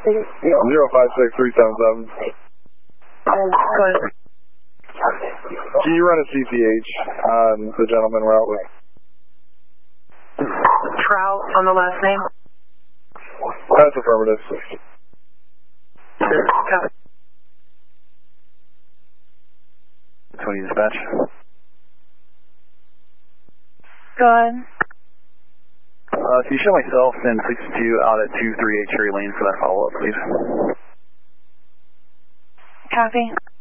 056377. Go ahead. Can you run a CCH on the gentleman we're out with? Trout on the last name? That's affirmative. 20 dispatch. Go ahead. Can you show myself and 62 out at 238 Cherry Lane for that follow-up, please? Copy.